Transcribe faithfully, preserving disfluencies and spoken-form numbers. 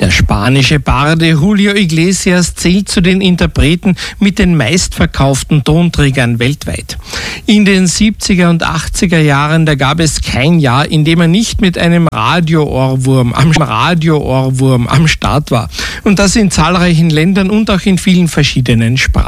Der spanische Barde Julio Iglesias zählt zu den Interpreten mit den meistverkauften Tonträgern weltweit. In den siebziger und achtziger Jahren, da gab es kein Jahr, in dem er nicht mit einem Radio-Ohrwurm am Radio-Ohrwurm am Start war. Und das in zahlreichen Ländern und auch in vielen verschiedenen Sprachen.